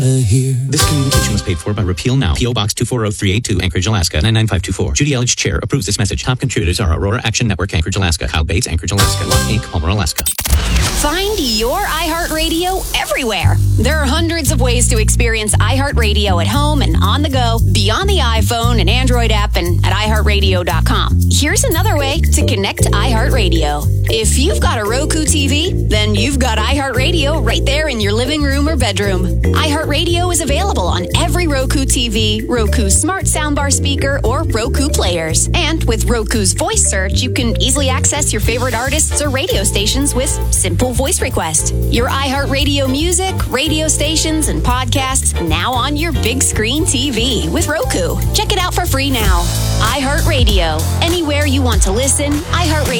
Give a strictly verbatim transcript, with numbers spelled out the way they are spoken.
here. This communication was paid for by Repeal Now. P O. Box two four zero three eight two, Anchorage, Alaska, nine nine five two four. Judy Elledge, Chair, approves this message. Top contributors are Aurora Action Network, Anchorage, Alaska. Kyle Bates, Anchorage, Alaska. Lock Incorporated, Palmer, Alaska. Find your iHeartRadio everywhere. There are hundreds of ways to experience iHeartRadio at home and on the go, beyond the iPhone and Android app, and at i heart radio dot com. Here's another way to connect to iHeartRadio. If you've got a Roku T V, then you've got iHeartRadio right there in your living room or bedroom. iHeartRadio is available on every Roku T V, Roku Smart Soundbar speaker, or Roku players. And with Roku's voice search, you can easily access your favorite artists or radio stations with simple voice request. Your iHeartRadio music, radio stations, and podcasts now on your big screen T V with Roku. Check it out for free now. iHeartRadio. Anywhere you want to listen, iHeartRadio.